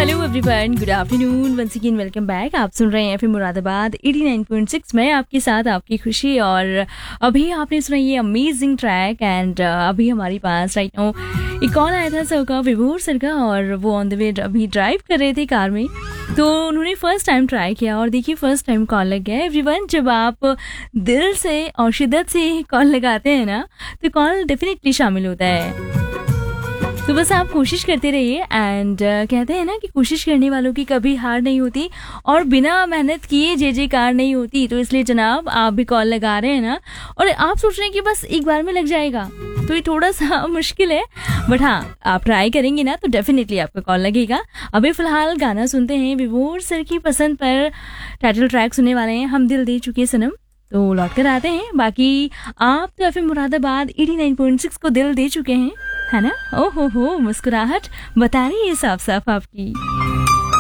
Hello everyone, good afternoon, once again welcome back. आप सुन रहे हैं एफएम मुरादाबाद 89.6 में आपके साथ आपकी खुशी। और अभी आपने सुना ये अमेजिंग ट्रैक एंड अभी हमारे पास राइट नाउ एक कॉल आया था सर का, विभोर सर का, और वो ऑन द वे अभी ड्राइव कर रहे थे कार में, तो उन्होंने फर्स्ट टाइम ट्राई किया और देखिए फर्स्ट टाइम कॉल लग गया। एवरीवन, जब आप दिल से और शिद्दत से कॉल लगाते हैं ना तो कॉल डेफिनेटली शामिल होता है। तो बस आप कोशिश करते रहिए एंड कहते हैं ना कि कोशिश करने वालों की कभी हार नहीं होती और बिना मेहनत किए जे कार नहीं होती। तो इसलिए जनाब, आप भी कॉल लगा रहे हैं ना और आप सोच रहे हैं कि बस एक बार में लग जाएगा, तो ये थोड़ा सा मुश्किल है, बट हाँ, आप ट्राई करेंगे ना तो डेफिनेटली आपका कॉल लगेगा। अभी फिलहाल गाना सुनते हैं, विभोर सर की पसंद पर टाइटल ट्रैक सुनने वाले हैं, हम दिल दे चुके सनम। तो लौट कर आते हैं। बाकी आप तो एफएम मुरादाबाद 89.6 को दिल दे चुके हैं, है ना? ओहो हो, मुस्कुराहट बता रही है साफ साफ आपकी।